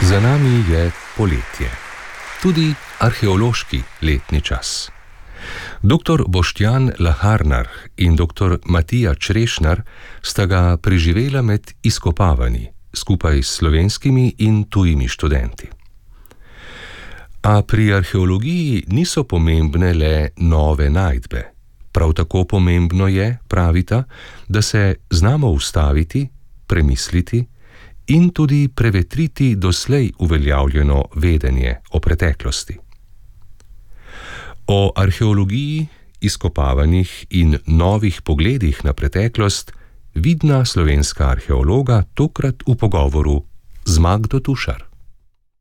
Za nami je poletje, tudi arheološki letni čas. Dr. Boštjan Laharnar in dr. Matija Črešnar sta ga preživela med izkopavanji, skupaj s slovenskimi in tujimi študenti. A pri arheologiji niso pomembne le nove najdbe. Prav tako pomembno je, pravita, da se znamo ustaviti, premisliti in tudi prevetriti doslej uveljavljeno vedenje o preteklosti. O arheologiji, izkopavanjih in novih pogledih na preteklost vidna slovenska arheologa tokrat v pogovoru z Magdo Tušar.